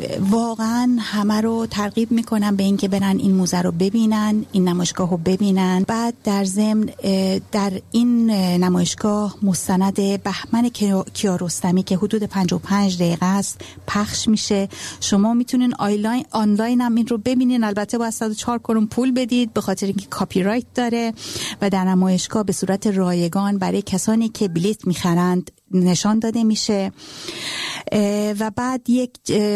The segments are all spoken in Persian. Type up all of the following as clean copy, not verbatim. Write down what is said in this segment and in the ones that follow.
واقعا همه رو ترغیب میکنم به این که برن این موزه رو ببینن، این نمایشگاه رو ببینن. بعد در ضمن در این نمایشگاه مستند بهمن کیارستمی که حدود 55 دقیقه است پخش میشه. شما میتونین آنلاین هم این رو ببینین، البته باید 104 کرون پول بدید به خاطر اینکه کاپی رایت داره. و در نمایشگاه به صورت رایگان برای کسانی که بلیت میخرند نشان داده میشه. و بعد یک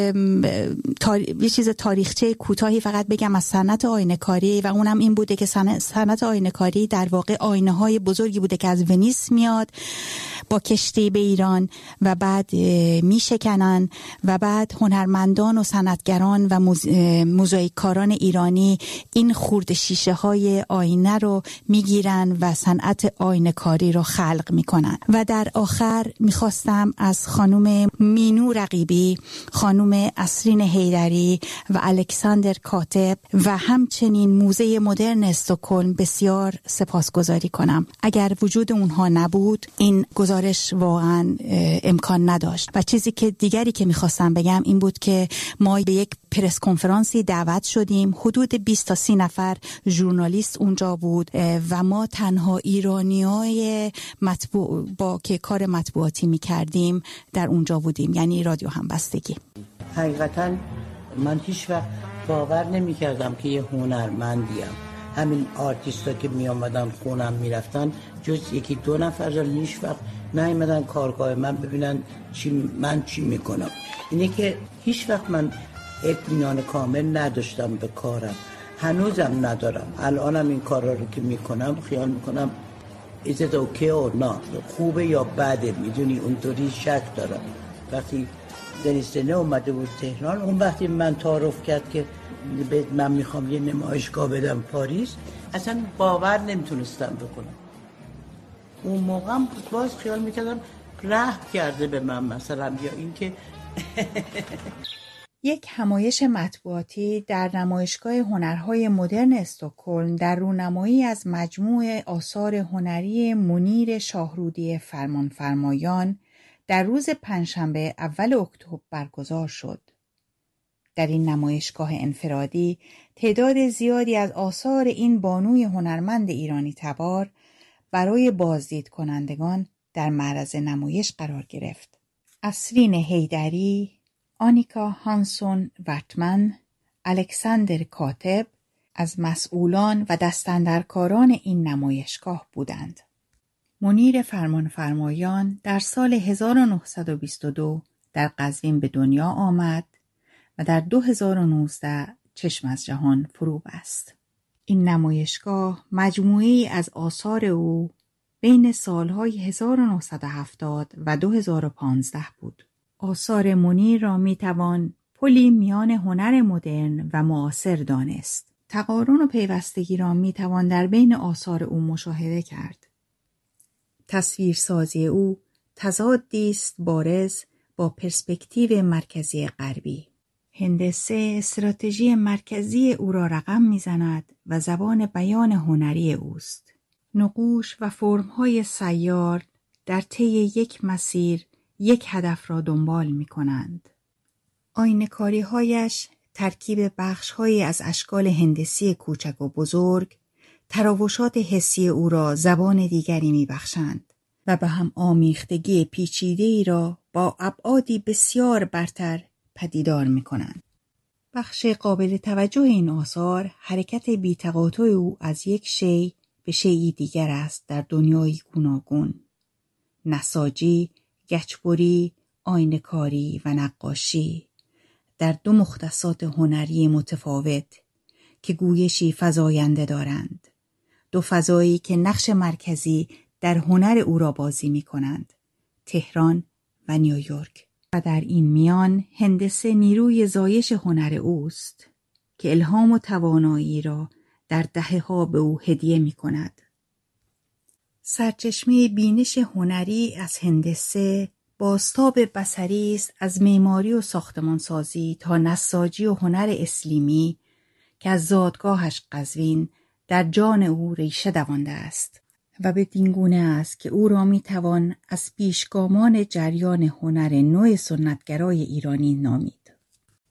چیز تاریخچه کوتاهی فقط بگم از صنعت آینه‌کاری، و اونم این بوده که صنعت آینه‌کاری در واقع آینه‌های بزرگی بوده که از ونیس میاد با کشتی به ایران و بعد میشکنن و بعد هنرمندان و صنعتگران و موزاییکاران ایرانی این خرد شیشه های آینه رو میگیرن و صنعت آینه‌کاری رو خلق میکنن. و در آخر میخواستم از خانم مینو رقیبی، خانم اسرین حیدری و الکساندر کاتب و همچنین موزه مدرن استکهلم بسیار سپاسگزاری کنم. اگر وجود اونها نبود این گزارش واقعا امکان نداشت. و چیزی که دیگری که میخواستم بگم این بود که ما به یک پرس کنفرانسی دعوت شدیم، حدود 20 تا 30 نفر ژورنالیست اونجا بود و ما تنها ایرانیای مطبوع با که کار مطبوعاتی میکردیم در اونجا بودیم، یعنی رادیو همبستگی. حقیقتا من هیچ وقت باور نمیکردم که یه هنرمندیم. همین آرتیستا که می آمدن خونم می رفتن جز یکی دو نفر هیچ وقت نیومدن کارگاه من ببینن من چی میکنم. اینه که هیچ وقت من اطمینان کامل نداشتم به کارم، هنوزم ندارم. الانم این کارا رو که میکنم خیال میکنم is it okay or not، خوبه یا بده، میدونی اونطوری شک دارم. وقتی دنیستنه اومده بود تهران، اون وقتی من تعارف کرد که من میخوام یه نمایشگاه بدم پاریس، اصلا باور نمیتونستم بکنم. اون موقع باز خیال میکردم رحم کرده به من مثلا، یا اینکه یک همایش مطبوعاتی در نمایشگاه هنرهای مدرن استکهلم در رونمایی از مجموعه آثار هنری منیر شاهرودی فرمانفرمایان در روز پنجشنبه اول اکتبر برگزار شد. در این نمایشگاه انفرادی تعداد زیادی از آثار این بانوی هنرمند ایرانی تبار برای بازدید کنندگان در معرض نمایش قرار گرفت. اسرین حیدری، آنیکا هانسون وتمن، الکساندر کاتب از مسئولان و دستاندرکاران این نمایشگاه بودند. منیر فرمانفرمایان در سال 1922 در قزوین به دنیا آمد و در 2019 چشم از جهان فرو بست. این نمایشگاه مجموعه‌ای از آثار او بین سالهای 1970 و 2015 بود. آثار منیر را میتوان پلی میان هنر مدرن و معاصر دانست. تقارن و پیوستگی را میتوان در بین آثار او مشاهده کرد. تصویرسازی او تضادی است بارز با پرسپکتیو مرکزی غربی. هندسه استراتژی مرکزی او را رقم میزند و زبان بیان هنری اوست. نقوش و فرم‌های سیار در طی یک مسیر یک هدف را دنبال می‌کنند. آینه‌کاری‌هایش ترکیب بخش‌هایی از اشکال هندسی کوچک و بزرگ، تراوشات حسی او را زبان دیگری می‌بخشند و به هم آمیختگی پیچیده‌ای را با ابعادی بسیار برتر پدیدار می‌کنند. بخش قابل توجه این آثار حرکت بی‌تقاطع او از یک شیء به شیئی دیگر است در دنیای گوناگون. نساجی، گچبری، آینه‌کاری و نقاشی در دو مختصات هنری متفاوت که گویشی فزاینده دارند. دو فضایی که نقش مرکزی در هنر او را بازی می کنند. تهران و نیویورک. و در این میان هندسه نیروی زایش هنر اوست که الهام و توانایی را در دهه‌ها به او هدیه می کند. سرچشمه بینش هنری از هندسه بازتاب بصری است از معماری و ساختمانسازی تا نساجی و هنر اسلیمی که از زادگاهش قزوین در جان او ریشه دوانده است و بدین گونه است که او را میتوان از پیشگامان جریان هنر نو سنتگرای ایرانی نامید.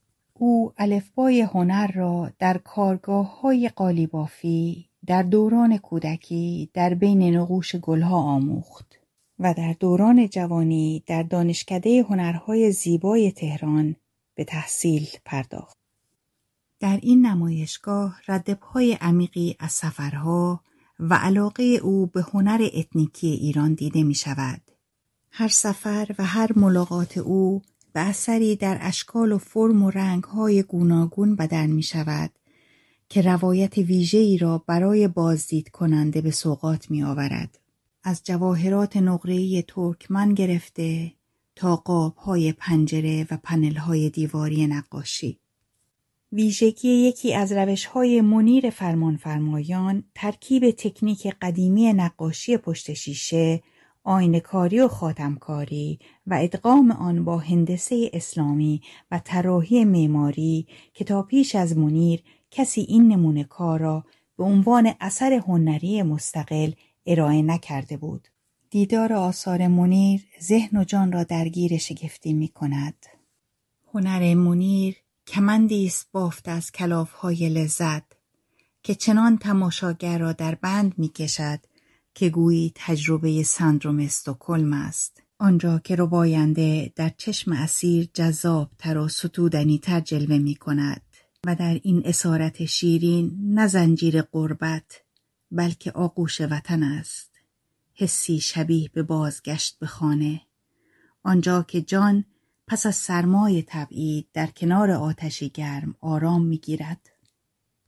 او الفبای هنر را در کارگاه‌های قالیبافی در دوران کودکی در بین نقوش گلها آموخت و در دوران جوانی در دانشکده هنرهای زیبای تهران به تحصیل پرداخت. در این نمایشگاه ردپای عمیقی از سفرها و علاقه او به هنر اتنیکی ایران دیده می شود. هر سفر و هر ملاقات او به اثری در اشکال و فرم و رنگ‌های گوناگون بدل می شود که روایت ویژه‌ای را برای بازدید کننده به سوغات می آورد. از جواهرات نقره‌ای ترکمن گرفته تا قاب‌های پنجره و پنل‌های دیواری نقاشی. ویژگی یکی از روش‌های منیر فرمانفرمایان ترکیب تکنیک قدیمی نقاشی پشت شیشه، آینه‌کاری و خاتمکاری و ادغام آن با هندسه اسلامی و طراحی معماری که تا پیش از منیر کسی این نمونه کار را به عنوان اثر هنری مستقل ارائه نکرده بود. دیدار آثار منیر ذهن و جان را درگیر شگفتی می کند. هنر منیر کمندی است بافته از کلاف‌های لذت که چنان تماشاگر را در بند می کشد که گویی تجربه سندروم استکهلم است. آنجا که رباینده در چشم اسیر جذاب‌تر و ستودنی‌تر جلوه می کند و در این اسارت شیرین نه زنجیر غربت بلکه آغوش وطن است. حسی شبیه به بازگشت به خانه، آنجا که جان پس از سرمای تبعید در کنار آتشی گرم آرام می‌گیرد.